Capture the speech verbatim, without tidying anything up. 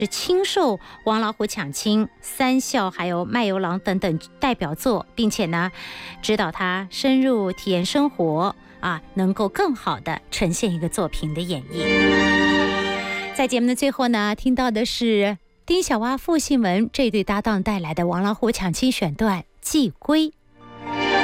亲授王老虎抢亲、三笑还有卖油郎等等代表作，并且呢指导他深入体验生活啊，能够更好的呈现一个作品的演绎。在节目的最后呢，听到的是丁小蛙、傅信文这对搭档带来的王老虎抢亲选段《寄归》。